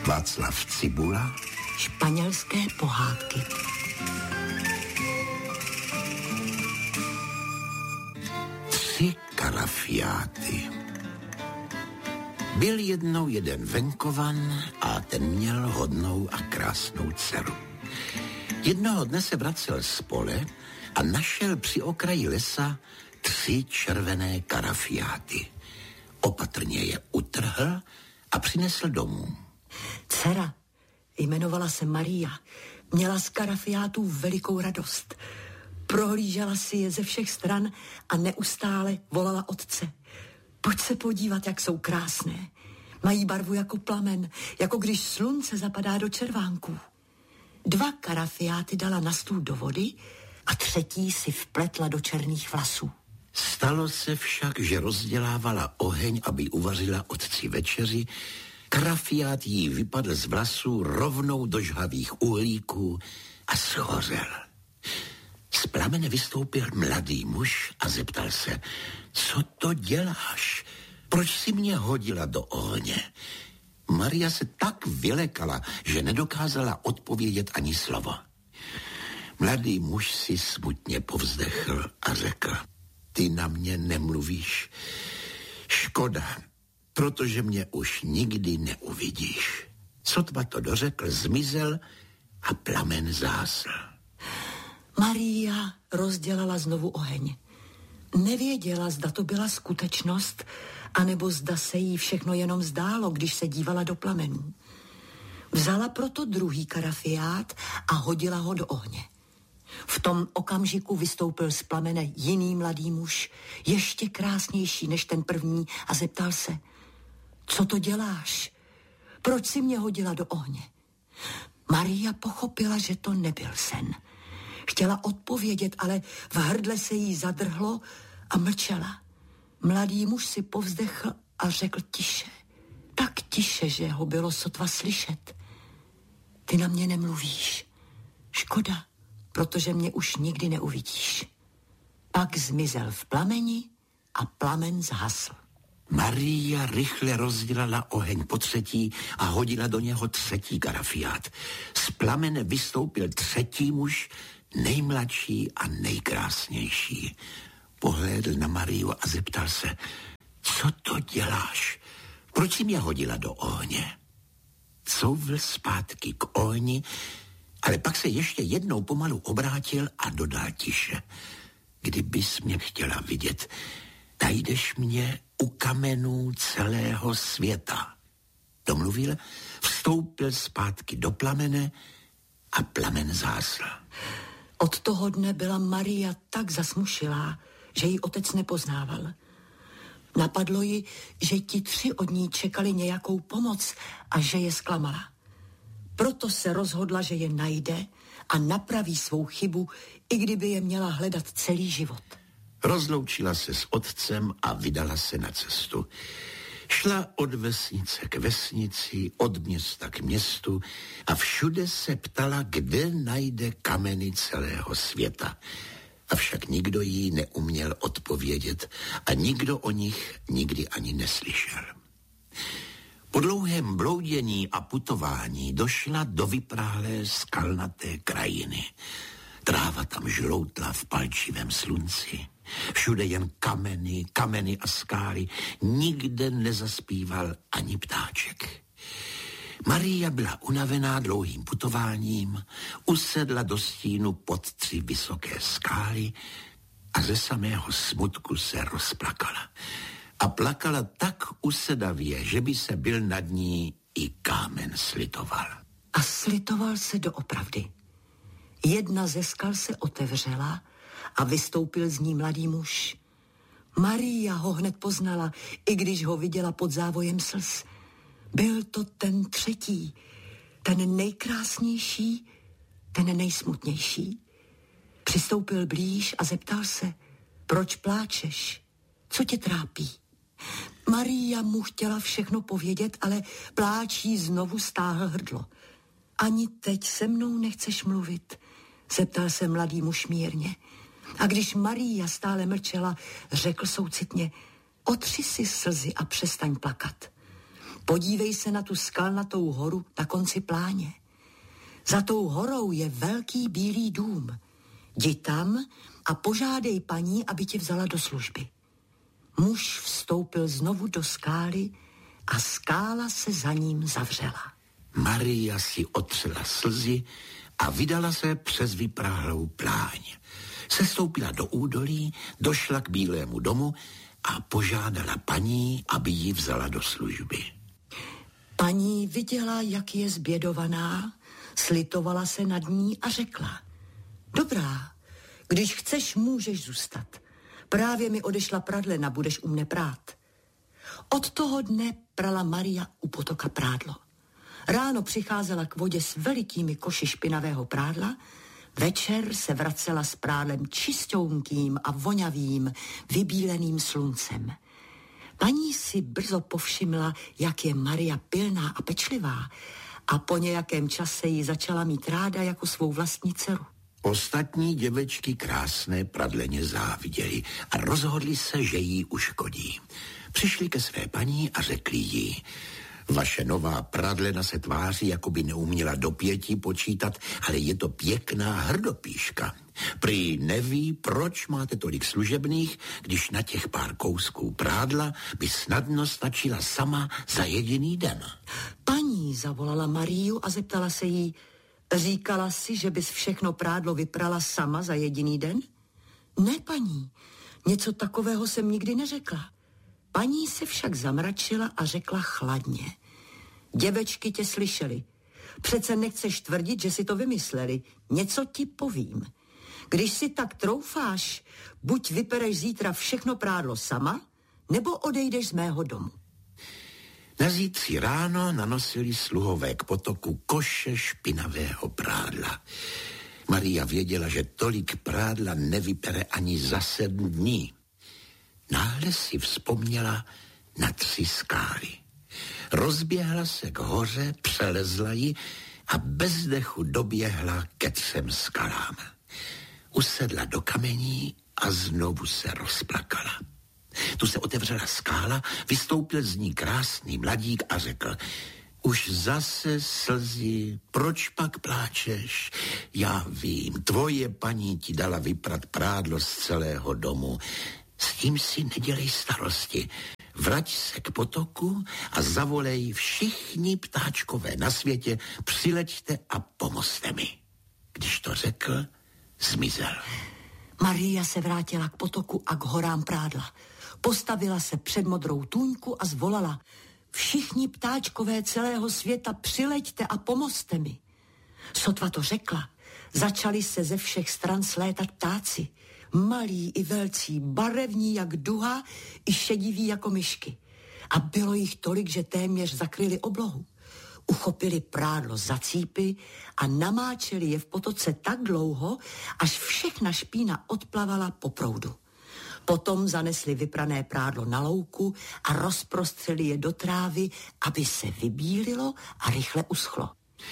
Václav Cibula. Španělské pohádky. Tři karafiáty. Byl jednou jeden venkovan a ten měl hodnou a krásnou dceru. Jednoho dne se vracel z pole a našel při okraji lesa 3 červené karafiáty. Opatrně je utrhl a přinesl domů. Dcera, jmenovala se Maria, měla z karafiátů velikou radost. Prohlížela si je ze všech stran a neustále volala otce. Pojď se podívat, jak jsou krásné. Mají barvu jako plamen, jako když slunce zapadá do červánků. 2 karafiáty dala na stůl do vody a 3. si vpletla do černých vlasů. Stalo se však, že rozdělávala oheň, aby uvařila otci večeři. Karafiát jí vypadl z vlasů rovnou do žhavých uhlíků a schořel. Z plamene vystoupil mladý muž a zeptal se, co to děláš? Proč si mě hodila do ohně? Maria se tak vylekala, že nedokázala odpovědět ani slovo. Mladý muž si smutně povzdechl a řekl, ty na mě nemluvíš. Škoda, protože mě už nikdy neuvidíš. Sotva to dořekl, zmizel a plamen zhasl. Maria rozdělala znovu oheň. Nevěděla, zda to byla skutečnost, anebo zda se jí všechno jenom zdálo, když se dívala do plamenů. Vzala proto 2. karafiát a hodila ho do ohně. V tom okamžiku vystoupil z plamene jiný mladý muž, ještě krásnější než ten první, a zeptal se, co to děláš? Proč si mě hodila do ohně? Maria pochopila, že to nebyl sen. Chtěla odpovědět, ale v hrdle se jí zadrhlo a mlčela. Mladý muž si povzdechl a řekl tiše. Tak tiše, že ho bylo sotva slyšet. Ty na mě nemluvíš. Škoda, protože mě už nikdy neuvidíš. Pak zmizel v plameni a plamen zhasl. Maria rychle rozdělala oheň po 3. a hodila do něho 3. karafiát. Z plamene vystoupil 3. muž, nejmladší a nejkrásnější. Pohlédl na Mariu a zeptal se, co to děláš? Proč jsi mě hodila do ohně? Couvl zpátky k ohni, ale pak se ještě jednou pomalu obrátil a dodal tiše. Kdybys mě chtěla vidět, najdeš mě u kamenů celého světa. Domluvil, vstoupil zpátky do plamene a plamen zhasl. Od toho dne byla Maria tak zasmušilá, že ji otec nepoznával. Napadlo ji, že ti 3 od ní čekali nějakou pomoc a že je zklamala. Proto se rozhodla, že je najde a napraví svou chybu, i kdyby je měla hledat celý život. Rozloučila se s otcem a vydala se na cestu. Šla od vesnice k vesnici, od města k městu a všude se ptala, kde najde kameny celého světa. Avšak nikdo jí neuměl odpovědět a nikdo o nich nikdy ani neslyšel. Po dlouhém bloudění a putování došla do vyprahlé skalnaté krajiny. Tráva tam žloutla v palčivém slunci. Všude jen kameny, kameny a skály. Nikde nezaspíval ani ptáček. Maria byla unavená dlouhým putováním, usedla do stínu pod 3 vysoké skály a ze samého smutku se rozplakala. A plakala tak usedavě, že by se byl nad ní i kámen slitoval. A slitoval se doopravdy. Jedna ze skal se otevřela a vystoupil z ní mladý muž. Maria ho hned poznala, i když ho viděla pod závojem slz. Byl to ten 3., ten nejkrásnější, ten nejsmutnější. Přistoupil blíž a zeptal se, proč pláčeš? Co tě trápí? Maria mu chtěla všechno povědět, ale pláč jí znovu stáhl hrdlo. Ani teď se mnou nechceš mluvit? Zeptal se mladý muž mírně. A když Maria stále mlčela, řekl soucitně, otři si slzy a přestaň plakat. Podívej se na tu skalnatou horu na konci pláně. Za tou horou je velký bílý dům. Jdi tam a požádej paní, aby tě vzala do služby. Muž vstoupil znovu do skály a skála se za ním zavřela. Maria si otřela slzy a vydala se přes vypráhlou pláň. Sestoupila do údolí, došla k bílému domu a požádala paní, aby ji vzala do služby. Paní viděla, jak je zbědovaná, slitovala se nad ní a řekla: Dobrá, když chceš, můžeš zůstat. Právě mi odešla pradlena, budeš u mne prát. Od toho dne prala Maria u potoka prádlo. Ráno přicházela k vodě s velikými koši špinavého prádla, večer se vracela s prádlem čistounkým a vonavým, vybíleným sluncem. Paní si brzo povšimla, jak je Maria pilná a pečlivá, a po nějakém čase ji začala mít ráda jako svou vlastní dceru. Ostatní děvečky krásné pradleně záviděly a rozhodli se, že jí uškodí. Přišli ke své paní a řekli jí: Vaše nová pradlena se tváří, jako by neuměla do 5 počítat, ale je to pěkná hrdopíška. Prý neví, proč máte tolik služebných, když na těch pár kousků prádla by snadno stačila sama za jediný den. Paní zavolala Mariu a zeptala se jí: Říkala si, že bys všechno prádlo vyprala sama za jediný den? Ne, paní, něco takového jsem nikdy neřekla. Paní se však zamračila a řekla chladně: Děvečky tě slyšeli. Přece nechceš tvrdit, že si to vymysleli. Něco ti povím. Když si tak troufáš, buď vypereš zítra všechno prádlo sama, nebo odejdeš z mého domu. Na zítří ráno nanosili sluhové k potoku koše špinavého prádla. Maria věděla, že tolik prádla nevypere ani za 7 dní. Náhle si vzpomněla na 3 skály. Rozběhla se k hoře, přelezla ji a bez dechu doběhla ke 3 skalám. Usedla do kamení a znovu se rozplakala. Tu se otevřela skála, vystoupil z ní krásný mladík a řekl: Už zase slzy, proč pak pláčeš? Já vím, tvoje paní ti dala vyprat prádlo z celého domu. S tím si nedělej starosti. Vrať se k potoku a zavolej: Všichni ptáčkové na světě, přileďte a pomozte mi. Když to řekl, zmizel. Maria se vrátila k potoku a k horám prádla. Postavila se před modrou tůňku a zvolala: Všichni ptáčkové celého světa, přileďte a pomozte mi. Sotva to řekla, začali se ze všech stran slétat ptáci. Malí i velcí, barevní jak duha, i šediví jako myšky. A bylo jich tolik, že téměř zakryli oblohu. Uchopili prádlo za cípy a namáčeli je v potoce tak dlouho, až všechna špína odplavala po proudu. Potom zanesli vyprané prádlo na louku a rozprostřeli je do trávy, aby se vybílilo a rychle uschlo.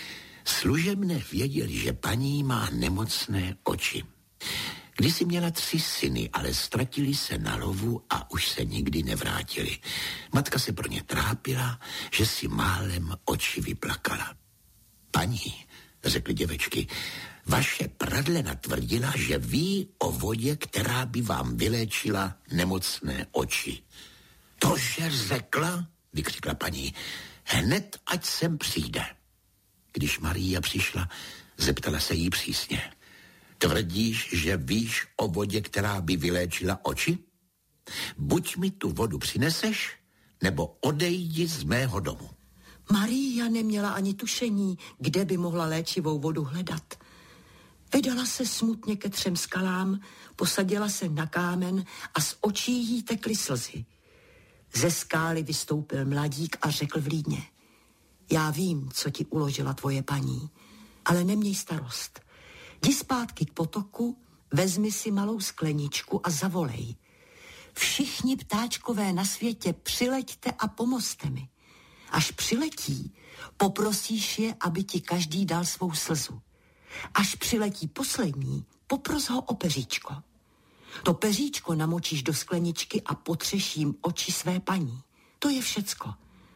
Služebné věděli, že paní má nemocné oči. Kdysi měla 3 syny, ale ztratili se na lovu a už se nikdy nevrátili. Matka se pro ně trápila, že si málem oči vyplakala. Paní, řekly děvečky, vaše pradlena tvrdila, že ví o vodě, která by vám vyléčila nemocné oči. Tože řekla? Vykřikla paní. Hned, ať sem přijde. Když Maria přišla, zeptala se jí přísně. Tvrdíš, že víš o vodě, která by vyléčila oči? Buď mi tu vodu přineseš, nebo odejdi z mého domu. Maria neměla ani tušení, kde by mohla léčivou vodu hledat. Vydala se smutně ke 3 skalám, posadila se na kámen a z očí jí tekly slzy. Ze skály vystoupil mladík a řekl vlídně: Já vím, co ti uložila tvoje paní, ale neměj starost. Jdi zpátky k potoku, vezmi si malou skleničku a zavolej: Všichni ptáčkové na světě, přileďte a pomozte mi. Až přiletí, poprosíš je, aby ti každý dal svou slzu. Až přiletí poslední, popros ho o peříčko. To peříčko namočíš do skleničky a potřeš jim oči své paní. To je všecko.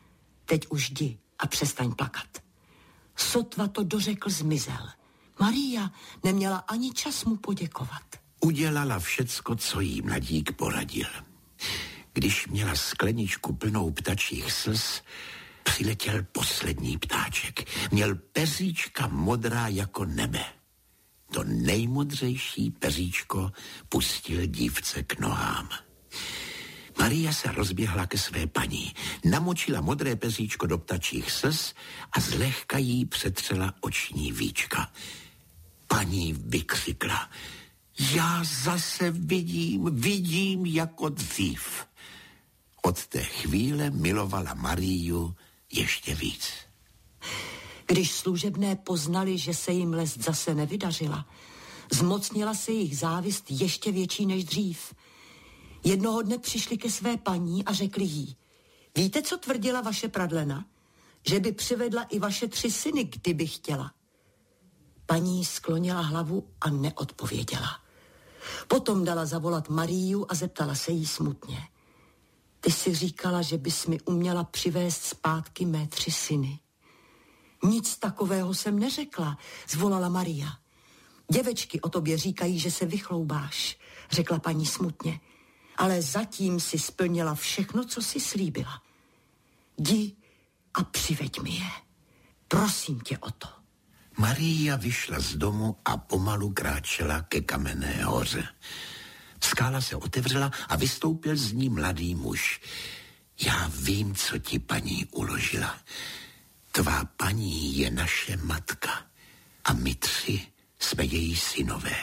teď už jdi a přestaň plakat. Sotva to dořekl, zmizel. Maria neměla ani čas mu poděkovat. Udělala všecko, co jí mladík poradil. Když měla skleničku plnou ptačích slz, přiletěl poslední ptáček. Měl peříčka modrá jako nebe. To nejmodřejší peříčko pustil dívce k nohám. Maria se rozběhla ke své paní, namočila modré peříčko do ptačích slz a zlehka jí přetřela oční víčka. Paní vykřikla: já zase vidím jako dřív. Od té chvíle milovala Mariu ještě víc. Když služebné poznali, že se jim lest zase nevydařila, zmocnila se jich závist ještě větší než dřív. Jednoho dne přišli ke své paní a řekli jí: víte, co tvrdila vaše pradlena? Že by přivedla i vaše 3 syny, kdyby chtěla. Paní sklonila hlavu a neodpověděla. Potom dala zavolat Mariu a zeptala se jí smutně: ty si říkala, že bys mi uměla přivést zpátky mé 3 syny. Nic takového jsem neřekla, zvolala Maria. Děvečky o tobě říkají, že se vychloubáš, řekla paní smutně. Ale zatím si splnila všechno, co si slíbila. Jdi a přiveď mi je. Prosím tě o to. Maria vyšla z domu a pomalu kráčela ke Kamenné hoře. Skála se otevřela a vystoupil z ní mladý muž. Já vím, co ti paní uložila. Tvá paní je naše matka a my 3 jsme její synové.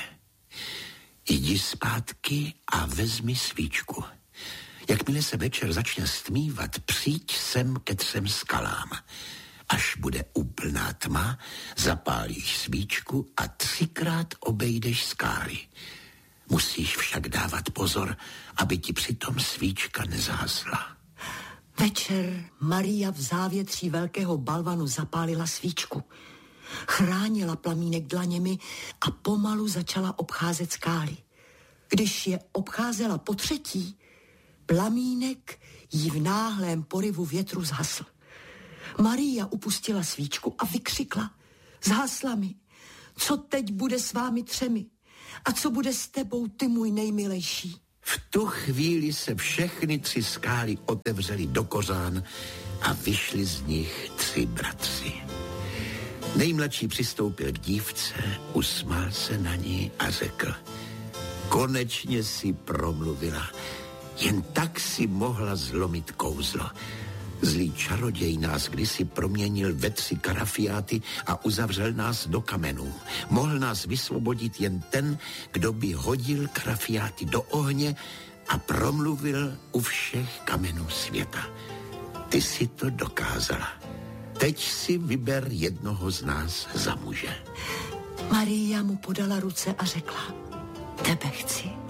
Jdi zpátky a vezmi svíčku. Jakmile se večer začne stmívat, přijď sem ke 3 skalám. Až bude úplná tma, zapálíš svíčku a 3krát obejdeš skály. Musíš však dávat pozor, aby ti přitom svíčka nezahasla. Večer Maria v závětří velkého balvanu zapálila svíčku. Chránila plamínek dlaněmi a pomalu začala obcházet skály. Když je obcházela po 3., plamínek jí v náhlém poryvu větru zhasl. Maria upustila svíčku a vykřikla: zhasla mi, co teď bude s vámi 3? A co bude s tebou, ty můj nejmilejší? V tu chvíli se všechny 3 skály otevřely do kořán a vyšli z nich 3 bratři. Nejmladší přistoupil k dívce, usmál se na ní a řekl: konečně si promluvila, jen tak si mohla zlomit kouzlo. Zlý čaroděj nás kdysi proměnil ve 3 karafiáty a uzavřel nás do kamenů. Mohl nás vysvobodit jen ten, kdo by hodil karafiáty do ohně a promluvil u všech kamenů světa. Ty si to dokázala. Teď si vyber jednoho z nás za muže. Maria mu podala ruce a řekla: tebe chci.